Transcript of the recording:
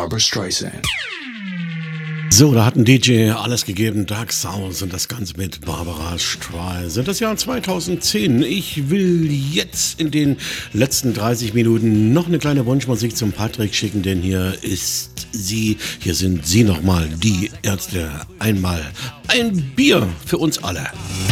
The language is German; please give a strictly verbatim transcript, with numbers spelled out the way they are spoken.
Barbra Streisand. So, da hat ein D J alles gegeben, Dark Sounds und das Ganze mit Barbra Streisand. Das Jahr zweitausendzehn. Ich will jetzt in den letzten dreißig Minuten noch eine kleine Wunschmusik zum Patrick schicken, denn hier ist sie, hier sind sie nochmal, die Ärzte. Einmal ein Bier für uns alle.